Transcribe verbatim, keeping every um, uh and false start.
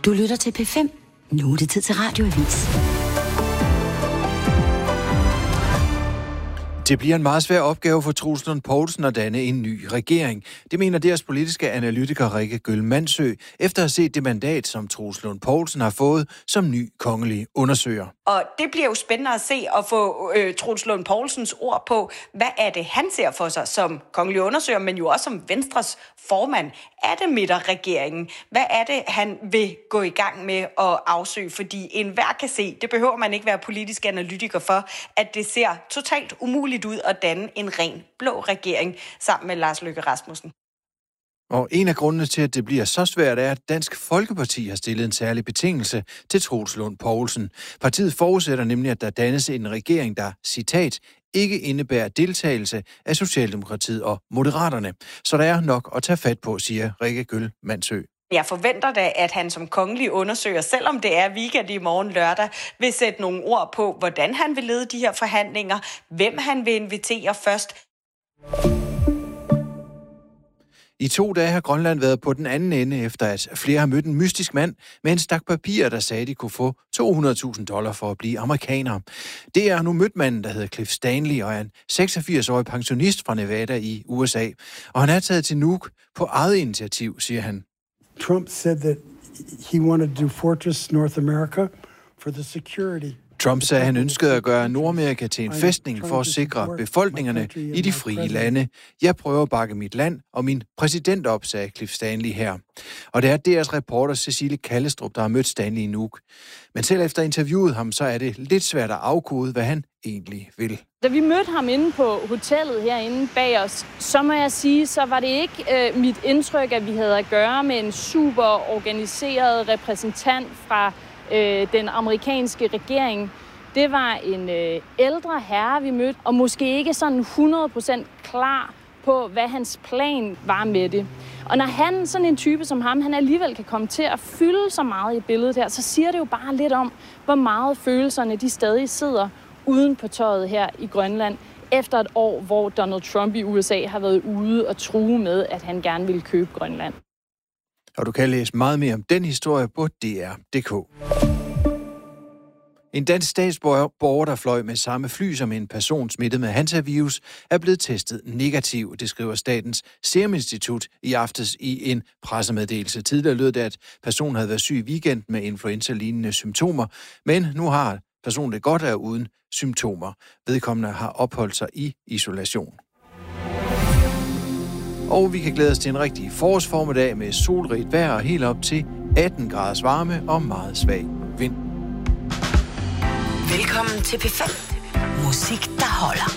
Du lytter til P fem. Nu er det tid til Radioavis. Det bliver en meget svær opgave for Troels Lund Poulsen at danne en ny regering. Det mener deres politiske analytiker Rikke Gøll Mandsø, efter at have set det mandat, som Troels Lund Poulsen har fået som ny kongelig undersøger. Og det bliver jo spændende at se og få øh, Troels Lund Poulsens ord på, hvad er det, han ser for sig som kongelig undersøger, men jo også som Venstres formand. Er det midterregeringen? Hvad er det, han vil gå i gang med at afsøge? Fordi enhver kan se, det behøver man ikke være politisk analytiker for, at det ser totalt umuligt ud at danne en ren blå regering sammen med Lars Løkke Rasmussen. Og en af grundene til, at det bliver så svært, er, at Dansk Folkeparti har stillet en særlig betingelse til Troels Lund Poulsen. Partiet forudsætter nemlig, at der dannes en regering, der, citat, ikke indebærer deltagelse af Socialdemokratiet og Moderaterne. Så der er nok at tage fat på, siger Rikke Gøll Mandsø. Jeg forventer da, at han som kongelig undersøger, selvom det er weekend i morgen lørdag, vil sætte nogle ord på, hvordan han vil lede de her forhandlinger, hvem han vil invitere først. I to dage har Grønland været på den anden ende, efter at flere har mødt en mystisk mand med en stak papir, der sagde, at de kunne få to hundrede tusind dollar for at blive amerikanere. Det er nu mødt manden, der hedder Cliff Stanley, og er en seksogfirs-årig pensionist fra Nevada i U S A. Og han er taget til Nuuk på eget initiativ, siger han. Trump said that he wanted to do Fortress North America for the security. Trump sagde, at han ønskede at gøre Nordamerika til en fæstning for at sikre befolkningerne i de frie lande. Jeg prøver at bakke mit land og min præsident op, sagde Cliff Stanley her. Og det er deres reporter Cecilie Kallestrup, der har mødt Stanley i Nuuk. Men selv efter interviewet ham, så er det lidt svært at afkode, hvad han egentlig vil. Da vi mødte ham inde på hotellet herinde bag os, så må jeg sige, så var det ikke øh, mit indtryk, at vi havde at gøre med en super organiseret repræsentant fra øh, den amerikanske regering. Det var en øh, ældre herre, vi mødte, og måske ikke sådan hundrede procent klar på, hvad hans plan var med det. Og når han, sådan en type som ham, han alligevel kan komme til at fylde så meget i billedet her, så siger det jo bare lidt om, hvor meget følelserne de stadig sidder uden på tøjet her i Grønland, efter et år, hvor Donald Trump i U S A har været ude og true med, at han gerne ville købe Grønland. Og du kan læse meget mere om den historie på D R punktum d k. En dansk statsborger, der fløj med samme fly som en person smittet med hantavirus, er blevet testet negativ, det skriver Statens Serum Institut i aftes i en pressemeddelelse. Tidligere lød det, at personen havde været syg i weekenden med influenza-lignende symptomer, men nu har personen det godt er uden symptomer. Vedkommende har opholdt sig i isolation. Og vi kan glæde os til en rigtig forårsformiddag med solrigt vejr og helt op til atten graders varme og meget svag vind. Velkommen til P fem. Musik, der holder.